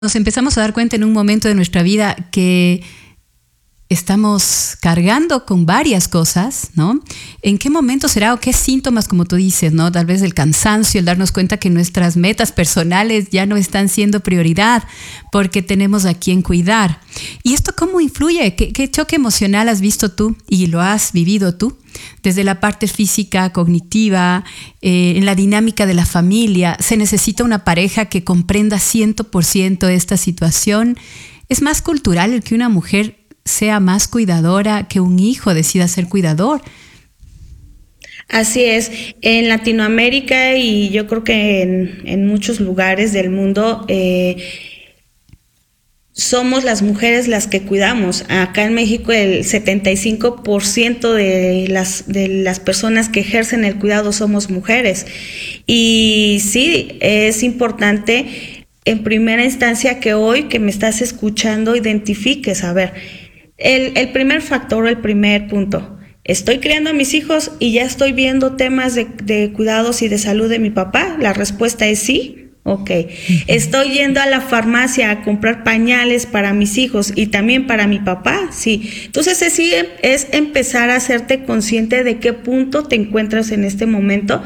nos empezamos a dar cuenta en un momento de nuestra vida que estamos cargando con varias cosas, ¿no? ¿En qué momento será o qué síntomas, como tú dices, ¿no? Tal vez el cansancio, el darnos cuenta que nuestras metas personales ya no están siendo prioridad porque tenemos a quien cuidar. ¿Y esto cómo influye? ¿Qué choque emocional has visto tú y lo has vivido tú? Desde la parte física, cognitiva, en la dinámica de la familia, ¿se necesita una pareja que comprenda 100% esta situación? ¿Es más cultural el que una mujer sea más cuidadora que un hijo decida ser cuidador? Así es, en Latinoamérica y yo creo que en muchos lugares del mundo somos las mujeres las que cuidamos. Acá en México el 75% de las personas que ejercen el cuidado somos mujeres. Y sí, es importante en primera instancia que hoy que me estás escuchando identifiques, a ver, el primer factor, el primer punto. ¿Estoy criando a mis hijos y ya estoy viendo temas de cuidados y de salud de mi papá? La respuesta es sí. Ok. ¿Estoy yendo a la farmacia a comprar pañales para mis hijos y también para mi papá? Sí. Entonces es empezar a hacerte consciente de qué punto te encuentras en este momento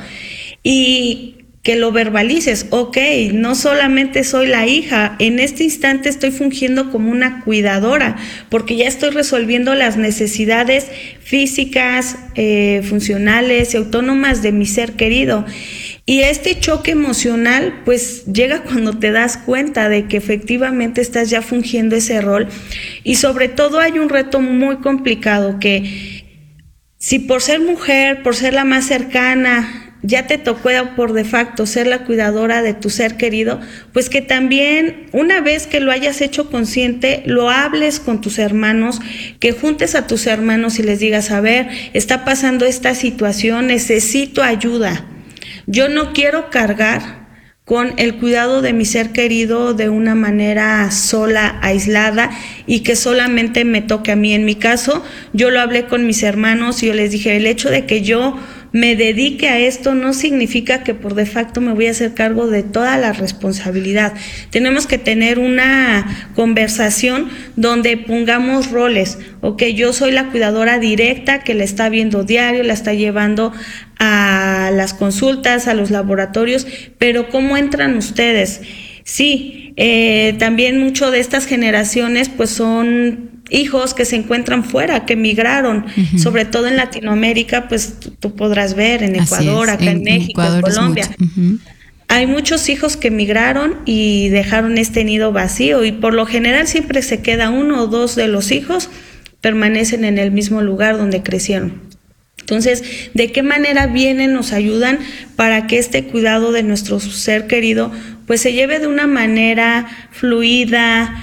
y que lo verbalices. Ok, no solamente soy la hija, en este instante estoy fungiendo como una cuidadora, porque ya estoy resolviendo las necesidades físicas, funcionales y autónomas de mi ser querido. Y este choque emocional pues llega cuando te das cuenta de que efectivamente estás ya fungiendo ese rol. Y sobre todo hay un reto muy complicado que si por ser mujer, por ser la más cercana, ya te tocó por de facto ser la cuidadora de tu ser querido, pues que también una vez que lo hayas hecho consciente, lo hables con tus hermanos, que juntes a tus hermanos y les digas, a ver, está pasando esta situación, necesito ayuda. Yo no quiero cargar con el cuidado de mi ser querido de una manera sola, aislada y que solamente me toque a mí. En mi caso, yo lo hablé con mis hermanos y yo les dije, el hecho de que yo me dedique a esto no significa que por de facto me voy a hacer cargo de toda la responsabilidad. Tenemos que tener una conversación donde pongamos roles. Ok, yo soy la cuidadora directa que la está viendo diario, la está llevando a las consultas, a los laboratorios, pero ¿cómo entran ustedes? Sí, también mucho de estas generaciones pues son hijos que se encuentran fuera, que emigraron, sobre todo en Latinoamérica, pues tú podrás ver en Ecuador, acá en México, en Colombia. Hay muchos hijos que emigraron y dejaron este nido vacío y por lo general siempre se queda uno o dos de los hijos, permanecen en el mismo lugar donde crecieron. Entonces, ¿de qué manera vienen, nos ayudan para que este cuidado de nuestro ser querido pues se lleve de una manera fluida,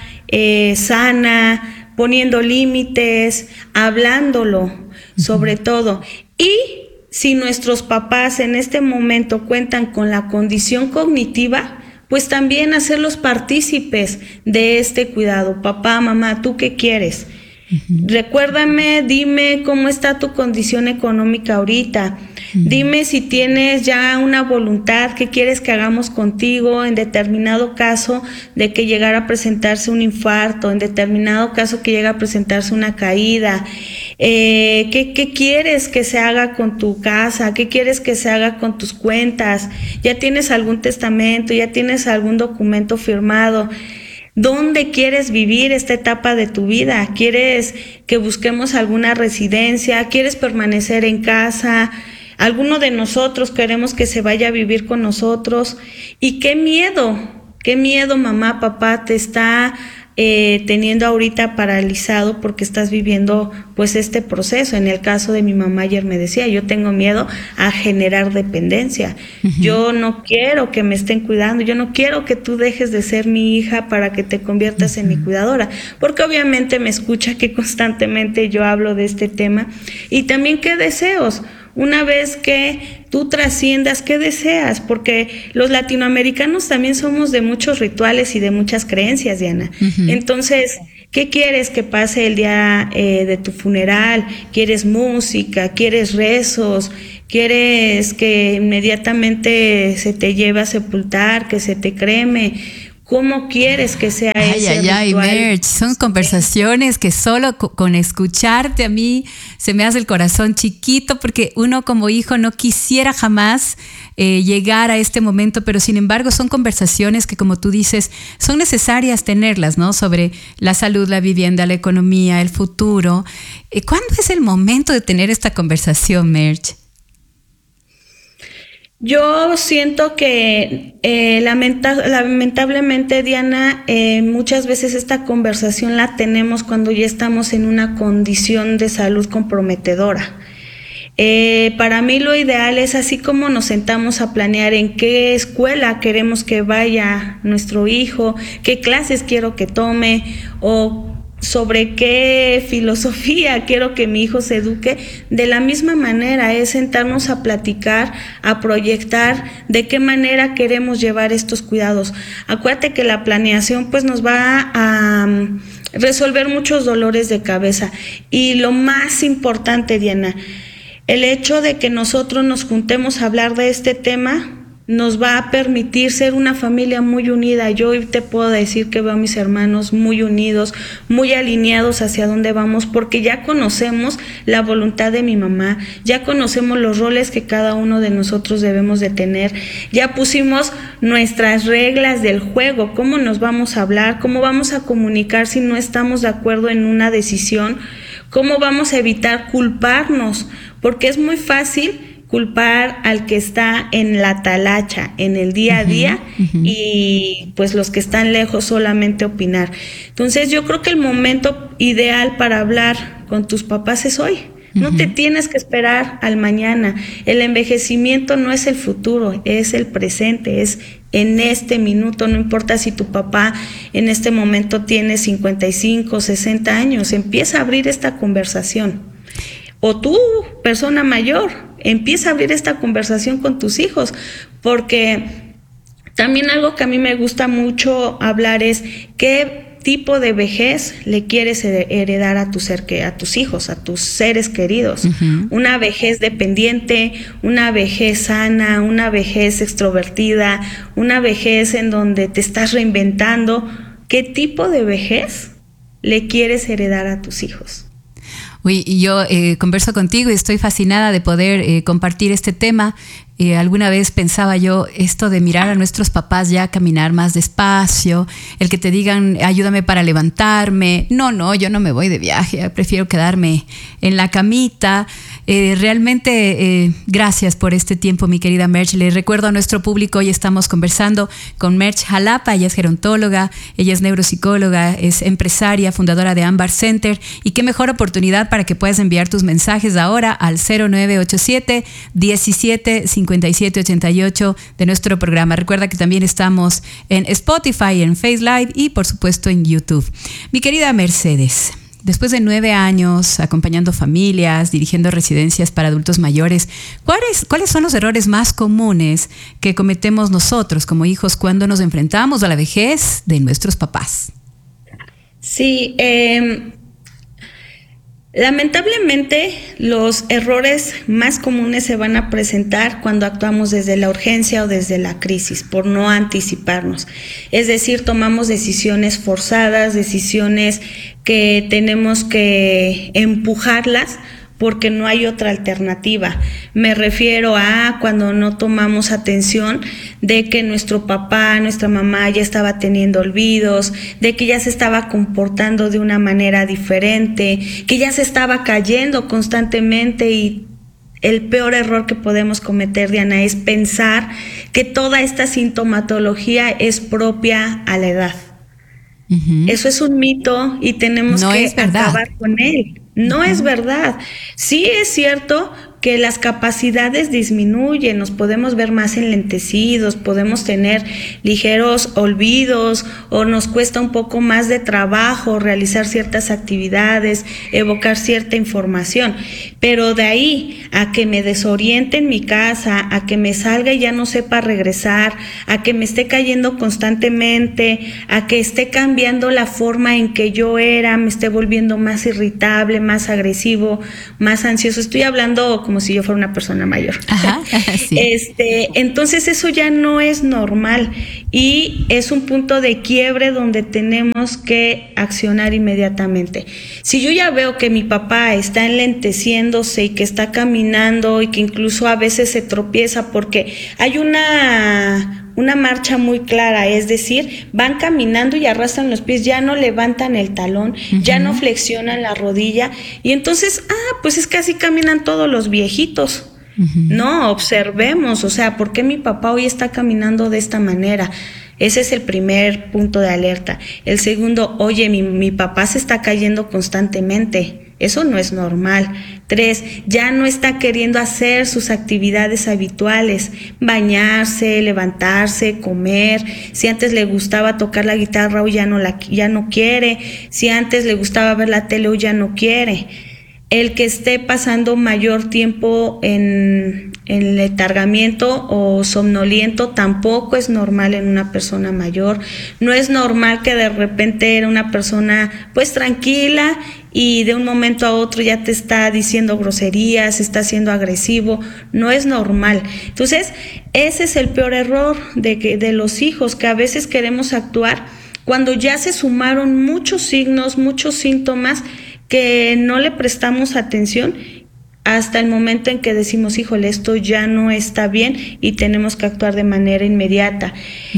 sana, poniendo límites, hablándolo, sobre todo? Y si nuestros papás en este momento cuentan con la condición cognitiva, pues también hacerlos partícipes de este cuidado. Papá, mamá, ¿tú qué quieres? Recuérdame, dime cómo está tu condición económica ahorita. Dime si tienes ya una voluntad, qué quieres que hagamos contigo en determinado caso de que llegara a presentarse un infarto, en determinado caso que llega a presentarse una caída. ¿Qué quieres que se haga con tu casa? ¿Qué quieres que se haga con tus cuentas? ¿Ya tienes algún testamento? ¿Ya tienes algún documento firmado? ¿Dónde quieres vivir esta etapa de tu vida? ¿Quieres que busquemos alguna residencia? ¿Quieres permanecer en casa? ¿Alguno de nosotros queremos que se vaya a vivir con nosotros? Y qué miedo, mamá, papá, te está teniendo ahorita paralizado porque estás viviendo pues este proceso. En el caso de mi mamá ayer me decía, yo tengo miedo a generar dependencia. Yo no quiero que me estén cuidando, yo no quiero que tú dejes de ser mi hija para que te conviertas en mi cuidadora, porque obviamente me escucha que constantemente yo hablo de este tema. Y también qué deseos. Una vez que tú trasciendas, ¿qué deseas? Porque los latinoamericanos también somos de muchos rituales y de muchas creencias, Diana. Entonces, ¿qué quieres que pase el día de tu funeral? ¿Quieres música? ¿Quieres rezos? ¿Quieres que inmediatamente se te lleve a sepultar, que se te creme? ¿Cómo quieres que sea ese ritual? Ay, Merche, son conversaciones que solo con escucharte a mí se me hace el corazón chiquito, porque uno como hijo no quisiera jamás llegar a este momento, pero sin embargo son conversaciones que, como tú dices, son necesarias tenerlas, ¿no? Sobre la salud, la vivienda, la economía, el futuro. ¿Cuándo es el momento de tener esta conversación, Merche? Yo siento que lamentablemente, Diana, muchas veces esta conversación la tenemos cuando ya estamos en una condición de salud comprometedora. Para mí lo ideal es, así como nos sentamos a planear en qué escuela queremos que vaya nuestro hijo, qué clases quiero que tome o sobre qué filosofía quiero que mi hijo se eduque, de la misma manera es sentarnos a platicar, a proyectar de qué manera queremos llevar estos cuidados. Acuérdate que la planeación pues nos va a resolver muchos dolores de cabeza, y lo más importante, Diana, el hecho de que nosotros nos juntemos a hablar de este tema nos va a permitir ser una familia muy unida. Yo hoy te puedo decir que veo a mis hermanos muy unidos, muy alineados hacia dónde vamos, porque ya conocemos la voluntad de mi mamá, ya conocemos los roles que cada uno de nosotros debemos de tener, ya pusimos nuestras reglas del juego, cómo nos vamos a hablar, cómo vamos a comunicar si no estamos de acuerdo en una decisión, cómo vamos a evitar culparnos, porque es muy fácil culpar al que está en la talacha, en el día a día, y pues los que están lejos solamente opinar. Entonces yo creo que el momento ideal para hablar con tus papás es hoy. No te tienes que esperar al mañana. El envejecimiento no es el futuro, es el presente, es en este minuto. No importa si tu papá en este momento tiene 55, 60 años, empieza a abrir esta conversación. O tú, persona mayor, empieza a abrir esta conversación con tus hijos, porque también algo que a mí me gusta mucho hablar es qué tipo de vejez le quieres heredar a tus hijos, a tus seres queridos. Una vejez dependiente, una vejez sana, una vejez extrovertida, una vejez en donde te estás reinventando. ¿Qué tipo de vejez le quieres heredar a tus hijos? Uy, y yo converso contigo y estoy fascinada de poder compartir este tema. Alguna vez pensaba yo esto de mirar a nuestros papás ya caminar más despacio, el que te digan ayúdame para levantarme. No, yo no me voy de viaje, prefiero quedarme en la camita. Realmente gracias por este tiempo, mi querida Merche. Le recuerdo a nuestro público, hoy estamos conversando con Merche Jalapa. Ella es gerontóloga, ella es neuropsicóloga, es empresaria, fundadora de Ámbar Center, y qué mejor oportunidad para que puedas enviar tus mensajes ahora al 0987 17 57 88 de nuestro programa. Recuerda que también estamos en Spotify, en Face Live y por supuesto en YouTube. Mi querida Mercedes, después de 9 años acompañando familias, dirigiendo residencias para adultos mayores, ¿cuáles son los errores más comunes que cometemos nosotros como hijos cuando nos enfrentamos a la vejez de nuestros papás? Sí, lamentablemente los errores más comunes se van a presentar cuando actuamos desde la urgencia o desde la crisis, por no anticiparnos. Es decir, tomamos decisiones forzadas, decisiones que tenemos que empujarlas porque no hay otra alternativa. Me refiero a cuando no tomamos atención de que nuestro papá, nuestra mamá ya estaba teniendo olvidos, de que ya se estaba comportando de una manera diferente, que ya se estaba cayendo constantemente, y el peor error que podemos cometer, Diana, es pensar que toda esta sintomatología es propia a la edad. Eso es un mito y tenemos que acabar con él. No es verdad. Sí es cierto que las capacidades disminuyen, nos podemos ver más enlentecidos, podemos tener ligeros olvidos o nos cuesta un poco más de trabajo realizar ciertas actividades, evocar cierta información, pero de ahí a que me desoriente en mi casa, a que me salga y ya no sepa regresar, a que me esté cayendo constantemente, a que esté cambiando la forma en que yo era, me esté volviendo más irritable, más agresivo, más ansioso, estoy hablando como si yo fuera una persona mayor. Ajá, sí. Entonces eso ya no es normal y es un punto de quiebre donde tenemos que accionar inmediatamente. Si yo ya veo que mi papá está enlenteciéndose y que está caminando y que incluso a veces se tropieza porque hay una marcha muy clara, es decir, van caminando y arrastran los pies, ya no levantan el talón, ya no flexionan la rodilla, y entonces, pues es que así caminan todos los viejitos. No, observemos, o sea, ¿por qué mi papá hoy está caminando de esta manera? Ese es el primer punto de alerta. El segundo, oye, mi papá se está cayendo constantemente. Eso no es normal. 3, ya no está queriendo hacer sus actividades habituales, bañarse, levantarse, comer. Si antes le gustaba tocar la guitarra, hoy ya no quiere. Si antes le gustaba ver la tele, hoy ya no quiere. El que esté pasando mayor tiempo en letargamiento o somnoliento tampoco es normal en una persona mayor. No es normal que de repente era una persona pues tranquila y de un momento a otro ya te está diciendo groserías, está siendo agresivo. No es normal. Entonces, ese es el peor error de los hijos, que a veces queremos actuar cuando ya se sumaron muchos signos, muchos síntomas que no le prestamos atención hasta el momento en que decimos, híjole, esto ya no está bien y tenemos que actuar de manera inmediata.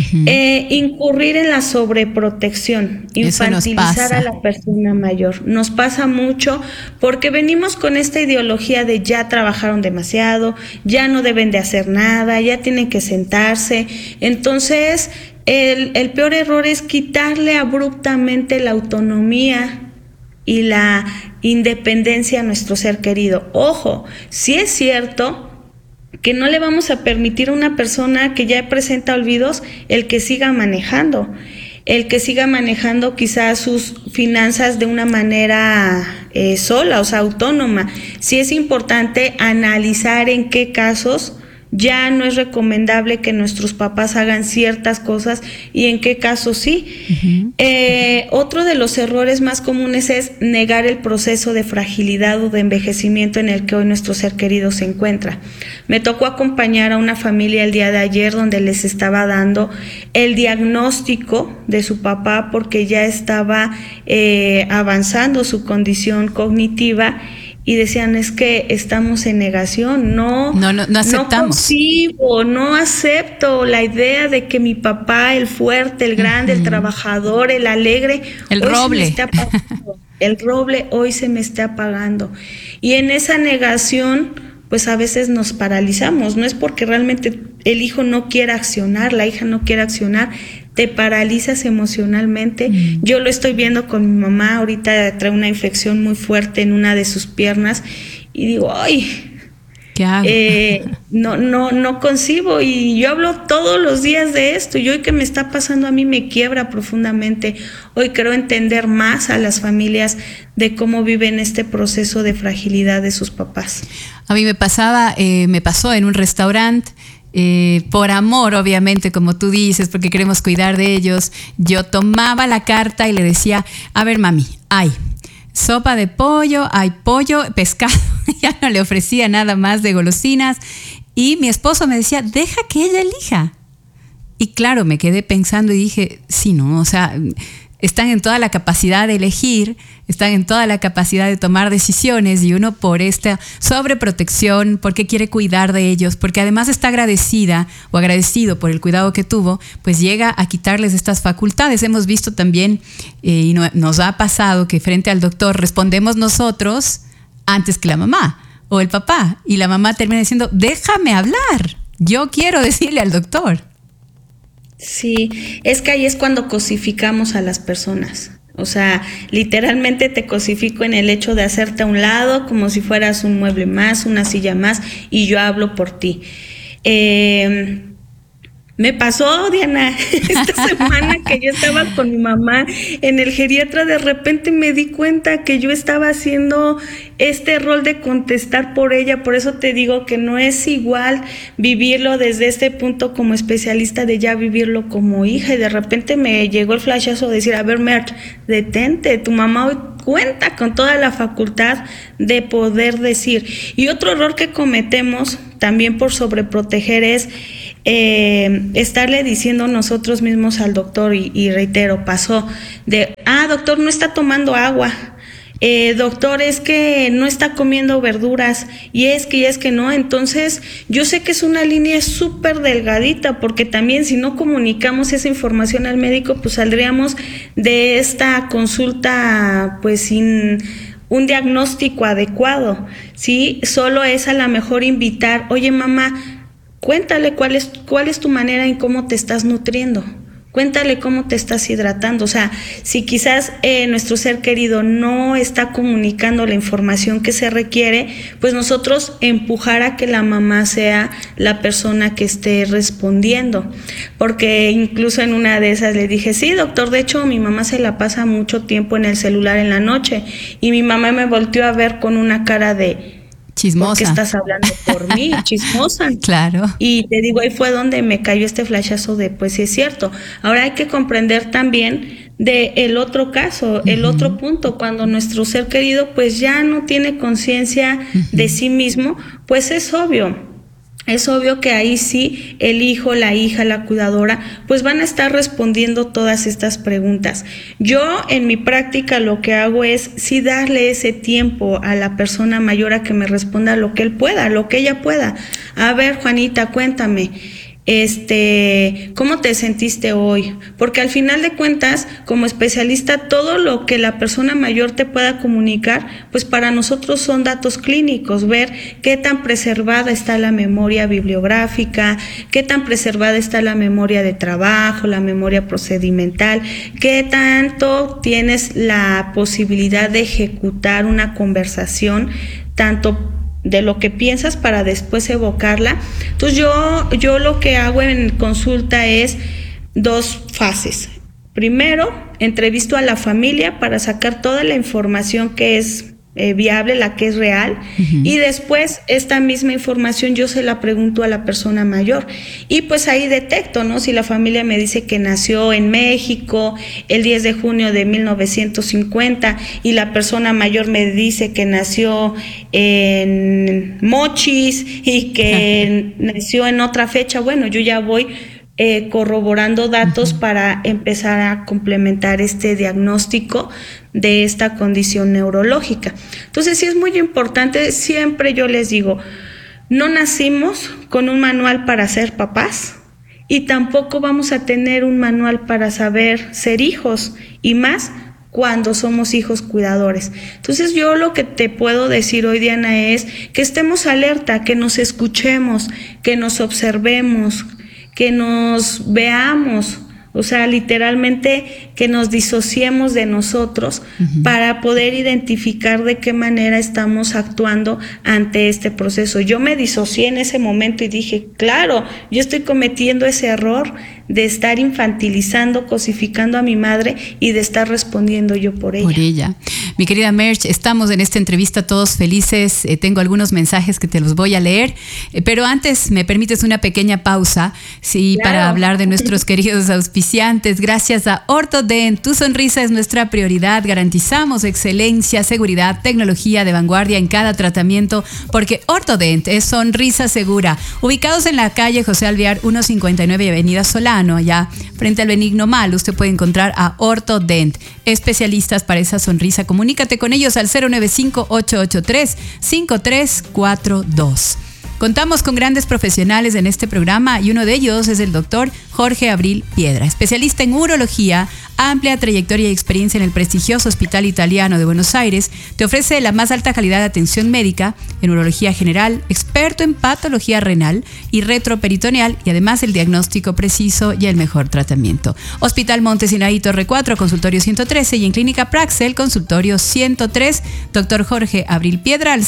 Incurrir en la sobreprotección, infantilizar a la persona mayor. Nos pasa mucho porque venimos con esta ideología de ya trabajaron demasiado, ya no deben de hacer nada, ya tienen que sentarse. Entonces, el peor error es quitarle abruptamente la autonomía y la independencia a nuestro ser querido. Ojo, sí es cierto que no le vamos a permitir a una persona que ya presenta olvidos el que siga manejando quizás sus finanzas de una manera sola, o sea, autónoma. Sí es importante analizar en qué casos ya no es recomendable que nuestros papás hagan ciertas cosas y en qué casos sí. Otro de los errores más comunes es negar el proceso de fragilidad o de envejecimiento en el que hoy nuestro ser querido se encuentra. Me tocó acompañar a una familia el día de ayer donde les estaba dando el diagnóstico de su papá porque ya estaba avanzando su condición cognitiva. Y decían, es que estamos en negación, no aceptamos. No concibo, no acepto la idea de que mi papá, el fuerte, el grande, el trabajador, el alegre, el roble. El roble hoy se me está apagando. Y en esa negación, pues a veces nos paralizamos. No es porque realmente el hijo no quiera accionar, la hija no quiera accionar, te paralizas emocionalmente. Yo lo estoy viendo con mi mamá, ahorita trae una infección muy fuerte en una de sus piernas y digo, ¡ay! ¿Qué hago? No concibo, y yo hablo todos los días de esto, y hoy que me está pasando a mí me quiebra profundamente. Hoy quiero entender más a las familias de cómo viven este proceso de fragilidad de sus papás. A mí me pasó en un restaurante. Por amor, obviamente, como tú dices, porque queremos cuidar de ellos, yo tomaba la carta y le decía, a ver, mami, hay sopa de pollo, hay pollo, pescado, ya no le ofrecía nada más de golosinas, y mi esposo me decía, deja que ella elija. Y claro, me quedé pensando y dije, sí, no, o sea, están en toda la capacidad de elegir, están en toda la capacidad de tomar decisiones, y uno por esta sobreprotección, porque quiere cuidar de ellos, porque además está agradecida o agradecido por el cuidado que tuvo, pues llega a quitarles estas facultades. Hemos visto también, y nos ha pasado, que frente al doctor respondemos nosotros antes que la mamá o el papá, y la mamá termina diciendo, déjame hablar, yo quiero decirle al doctor. Sí, es que ahí es cuando cosificamos a las personas. O sea, literalmente te cosifico en el hecho de hacerte a un lado como si fueras un mueble más, una silla más, y yo hablo por ti. Me pasó, Diana, esta semana que yo estaba con mi mamá en el geriatra, de repente me di cuenta que yo estaba haciendo este rol de contestar por ella. Por eso te digo que no es igual vivirlo desde este punto como especialista de ya vivirlo como hija. Y de repente me llegó el flashazo de decir, a ver, Mert, detente, tu mamá hoy cuenta con toda la facultad de poder decir. Y otro error que cometemos también por sobreproteger es estarle diciendo nosotros mismos al doctor, y reitero, pasó de, doctor, no está tomando agua, doctor, es que no está comiendo verduras, y es que no. Entonces yo sé que es una línea súper delgadita, porque también si no comunicamos esa información al médico, pues saldríamos de esta consulta pues sin un diagnóstico adecuado, ¿sí? Solo es a lo mejor invitar, oye mamá, cuéntale cuál es tu manera en cómo te estás nutriendo. Cuéntale cómo te estás hidratando. O sea, si quizás nuestro ser querido no está comunicando la información que se requiere, pues nosotros empujar a que la mamá sea la persona que esté respondiendo. Porque incluso en una de esas le dije, sí, doctor, de hecho mi mamá se la pasa mucho tiempo en el celular en la noche. Y mi mamá me volteó a ver con una cara de... chismosa. ¿Por qué estás hablando por mí? Chismosa. Claro. Y te digo, ahí fue donde me cayó este flashazo de, pues sí es cierto. Ahora hay que comprender también de el otro caso, el otro punto, cuando nuestro ser querido pues ya no tiene conciencia de sí mismo, pues es obvio que ahí sí el hijo, la hija, la cuidadora, pues van a estar respondiendo todas estas preguntas. Yo en mi práctica lo que hago es sí darle ese tiempo a la persona mayor a que me responda lo que él pueda, lo que ella pueda. A ver, Juanita, cuéntame, ¿cómo te sentiste hoy? Porque al final de cuentas, como especialista, todo lo que la persona mayor te pueda comunicar, pues para nosotros son datos clínicos, ver qué tan preservada está la memoria bibliográfica, qué tan preservada está la memoria de trabajo, la memoria procedimental, qué tanto tienes la posibilidad de ejecutar una conversación, tanto de lo que piensas para después evocarla. Entonces yo lo que hago en consulta es 2 fases. Primero, entrevisto a la familia para sacar toda la información que es viable, la que es real, y después esta misma información yo se la pregunto a la persona mayor, y pues ahí detecto, ¿no? Si la familia me dice que nació en México el 10 de junio de 1950 y la persona mayor me dice que nació en Mochis y que nació en otra fecha, bueno, yo ya voy corroborando datos para empezar a complementar este diagnóstico de esta condición neurológica. Entonces sí es muy importante, siempre yo les digo, no nacimos con un manual para ser papás y tampoco vamos a tener un manual para saber ser hijos, y más cuando somos hijos cuidadores. Entonces yo lo que te puedo decir hoy, Diana, es que estemos alerta, que nos escuchemos, que nos observemos, que nos veamos, o sea, literalmente que nos disociemos de nosotros para poder identificar de qué manera estamos actuando ante este proceso. Yo me disocié en ese momento y dije, claro, yo estoy cometiendo ese error de estar infantilizando, cosificando a mi madre y de estar respondiendo yo por ella. Por ella. Mi querida Merche, estamos en esta entrevista todos felices. Tengo algunos mensajes que te los voy a leer, pero antes me permites una pequeña pausa, sí, claro, para hablar de nuestros queridos auspiciantes. Gracias a Orthodent, tu sonrisa es nuestra prioridad. Garantizamos excelencia, seguridad, tecnología de vanguardia en cada tratamiento, porque Orthodent es sonrisa segura. Ubicados en la calle José Alvear 159 y Avenida Solano, allá frente al Benigno Mal, usted puede encontrar a Orthodent, especialistas para esa sonrisa. Comunícate con ellos al 095-883-5342. Contamos con grandes profesionales en este programa y uno de ellos es el doctor Jorge Abril Piedra, especialista en urología, amplia trayectoria y experiencia en el prestigioso Hospital Italiano de Buenos Aires. Te ofrece la más alta calidad de atención médica en urología general, experto en patología renal y retroperitoneal, y además el diagnóstico preciso y el mejor tratamiento. Hospital Monte Sinaí, Torre 4, consultorio 113, y en Clínica Praxel, consultorio 103. Doctor Jorge Abril Piedra al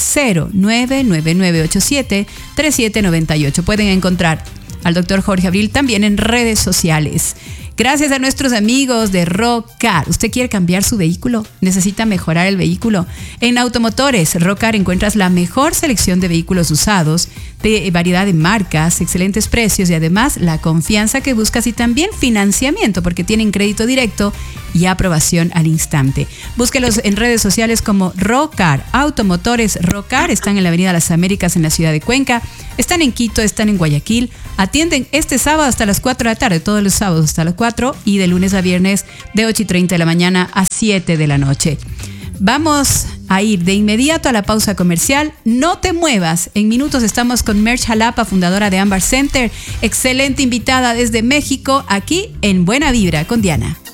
0999873798. Pueden encontrar al doctor Jorge Abril también en redes sociales. Gracias a nuestros amigos de Rocar. ¿Usted quiere cambiar su vehículo? ¿Necesita mejorar el vehículo? En Automotores Rocar encuentras la mejor selección de vehículos usados, de variedad de marcas, excelentes precios y además la confianza que buscas y también financiamiento porque tienen crédito directo y aprobación al instante. Búsquelos en redes sociales como Rocar. Automotores Rocar están en la Avenida Las Américas en la ciudad de Cuenca. Están en Quito, están en Guayaquil. Atienden este sábado hasta las 4 de la tarde, todos los sábados hasta las 4 y de lunes a viernes de 8:30 de la mañana a 7 de la noche. Vamos a ir de inmediato a la pausa comercial. No te muevas. En minutos estamos con Merch Jalapa, fundadora de Ámbar Center. Excelente invitada desde México, aquí en Buena Vibra con Diana.